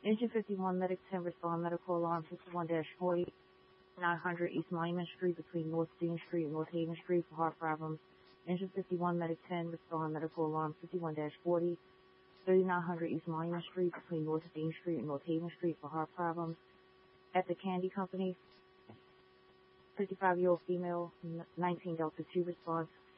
Engine 51, Medic 10, respond medical alarm 51-40, 900 East Monument Street between North Dean Street and North Haven Street for heart problems. Engine 51, Medic 10, respond medical alarm 51-40, 3900 East Monument Street between North Dean Street and North Haven Street for heart problems. At the Candy Company, 55-year-old female, 19 Delta 2 response,